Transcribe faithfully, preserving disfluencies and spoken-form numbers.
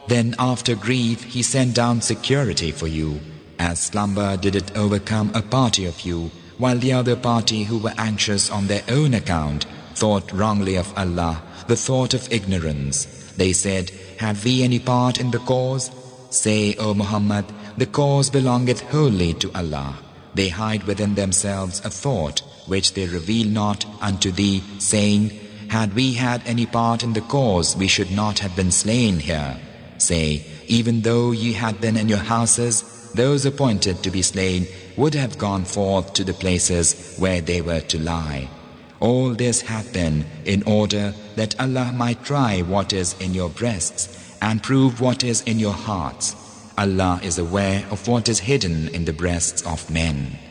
Then after grief he sent down security for you. As slumber did it overcome a party of you, while the other party who were anxious on their own account thought wrongly of Allah, the thought of ignorance. They said, have we any part in the cause? Say, O Muhammad, the cause belongeth wholly to Allah. They hide within themselves a thought which they reveal not unto thee, saying, had we had any part in the cause, we should not have been slain here. Say, even though ye had been in your houses, those appointed to be slain would have gone forth to the places where they were to lie. All this hath been in order that Allah might try what is in your breasts and prove what is in your hearts. Allah is aware of what is hidden in the breasts of men.